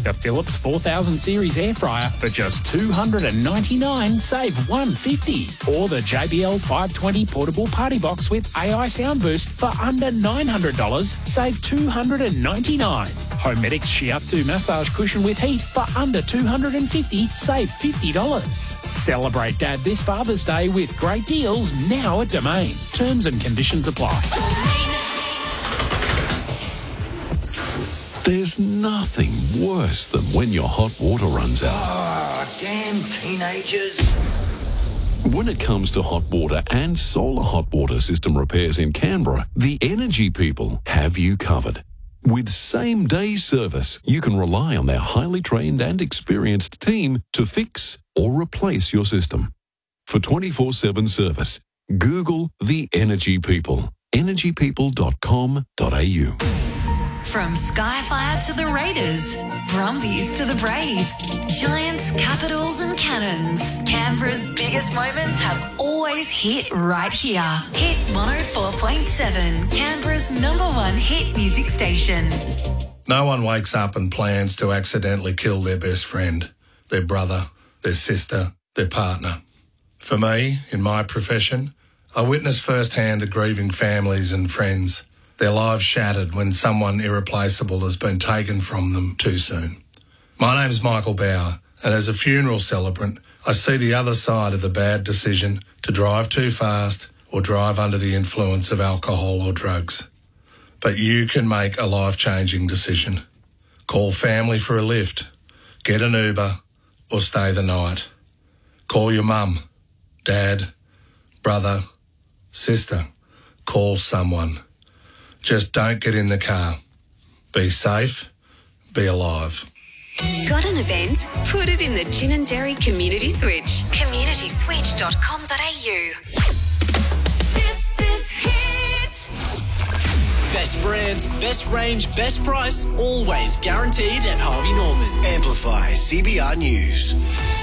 the Philips 4000 series air fryer for just $299, save $150. Or the JBL 520 portable party box with AI sound boost for under $900, save $299. Homedics Shiatsu massage cushion with heat for under $250, save $50. Celebrate Dad this Father's Day with great deals now at Domain. Terms and conditions apply. There's nothing worse than when your hot water runs out. Oh, damn teenagers. When it comes to hot water and solar hot water system repairs in Canberra, the Energy People have you covered. With same-day service, you can rely on their highly trained and experienced team to fix or replace your system. For 24/7 service, Google the Energy People. energypeople.com.au. From Skyfire to the Raiders, Brumbies to the Brave, Giants, Capitals and Cannons, Canberra's biggest moments have always hit right here. Hit 104.7, Canberra's #1 hit music station. No one wakes up and plans to accidentally kill their best friend, their brother, their sister, their partner. For me, in my profession, I witness firsthand the grieving families and friends, their lives shattered when someone irreplaceable has been taken from them too soon. My name's Michael Bauer, and as a funeral celebrant, I see the other side of the bad decision to drive too fast or drive under the influence of alcohol or drugs. But you can make a life-changing decision. Call family for a lift, get an Uber, or stay the night. Call your mum, dad, brother, sister. Call someone. Just don't get in the car. Be safe, be alive. Got an event? Put it in the Gin & Dairy Community Switch. communityswitch.com.au. This is Hit. Best brands, best range, best price, always guaranteed at Harvey Norman. Amplify CBR News.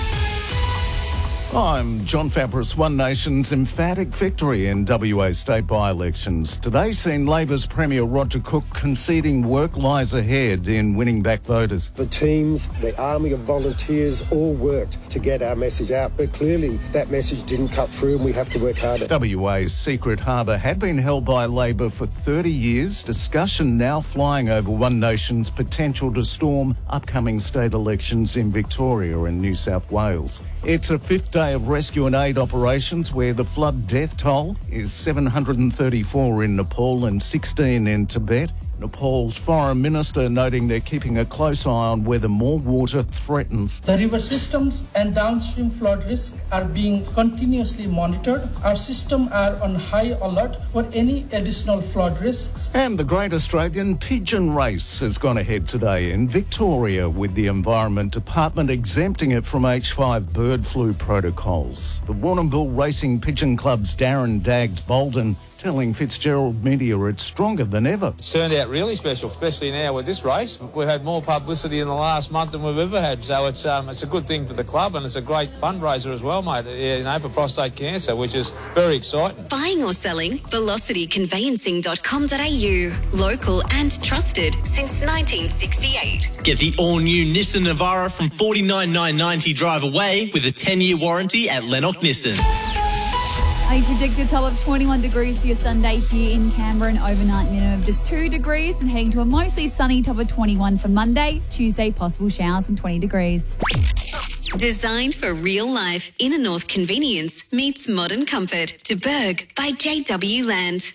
I'm John Fabris. One Nation's emphatic victory in WA state by-elections. Today seen Labor's Premier Roger Cook conceding work lies ahead in winning back voters. The teams, the army of volunteers all worked to get our message out, but clearly that message didn't cut through and we have to work harder. WA's Secret Harbour had been held by Labor for 30 years. Discussion now flying over One Nation's potential to storm upcoming state elections in Victoria and New South Wales. It's a fifth day of rescue and aid operations where the flood death toll is 734 in Nepal and 16 in Tibet. Nepal's foreign minister noting they're keeping a close eye on whether more water threatens. The river systems and downstream flood risk are being continuously monitored. Our systems are on high alert for any additional flood risks. And the Great Australian Pigeon Race has gone ahead today in Victoria with the Environment Department exempting it from H5 bird flu protocols. The Warrnambool Racing Pigeon Club's Darren Daggs Bolden telling Fitzgerald Media it's stronger than ever. It's turned out really special, especially now with this race. We've had more publicity in the last month than we've ever had, so it's a good thing for the club and it's a great fundraiser as well, mate, for prostate cancer, which is very exciting. Buying or selling? velocityconveyancing.com.au. Local and trusted since 1968. Get the all-new Nissan Navara from $49,990 drive away with a 10-year warranty at Lennox Nissan. A predicted top of 21 degrees for your Sunday here in Canberra, an overnight minimum of just 2 degrees and heading to a mostly sunny top of 21 for Monday. Tuesday, possible showers and 20 degrees. Designed for real life, Inner North convenience meets modern comfort. De Berg by JW Land.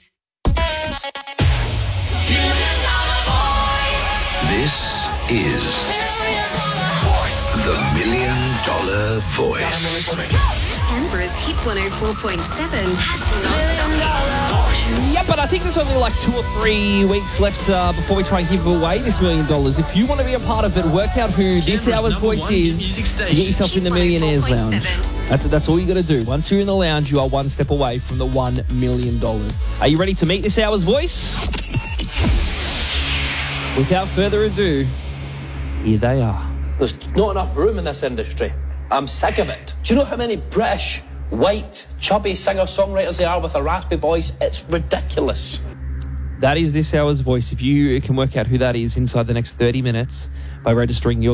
This is the $1 Million Voice. Canberra's Hit 104.7 has non-stop. Yeah, but I think there's only like 2 or 3 weeks left before we try and give away this $1 million. If you want to be a part of it, work out who this hour's voice is to get yourself in the Millionaires Lounge. That's all you got to do. Once you're in the lounge, you are one step away from the $1 million. Are you ready to meet this hour's voice? Without further ado, here they are. There's not enough room in this industry. I'm sick of it. Do you know how many British, white, chubby singer-songwriters there are with a raspy voice? It's ridiculous. That is this hour's voice. If you can work out who that is inside the next 30 minutes by registering your